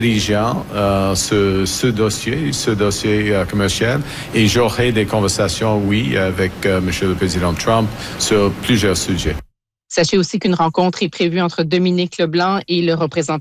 dirigeant ce dossier commercial, et j'aurai des conversations, oui, avec M. le Président Trump sur plusieurs sujets. Sachez aussi qu'une rencontre est prévue entre Dominique Leblanc et le représentant